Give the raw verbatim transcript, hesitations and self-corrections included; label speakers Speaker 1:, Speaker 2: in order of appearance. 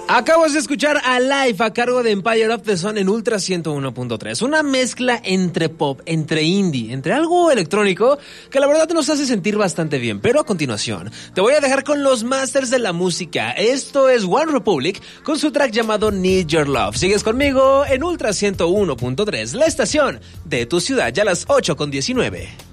Speaker 1: Acabas de escuchar a Live a cargo de Empire of the Sun en Ultra ciento uno punto tres. Una mezcla entre pop, entre indie, entre algo electrónico que la verdad nos hace sentir bastante bien. Pero a continuación, te voy a dejar con los masters de la música. Esto es One Republic con su track llamado Need Your Love. Sigues conmigo en Ultra ciento uno punto tres, la estación de tu ciudad, ya a las ocho con diecinueve.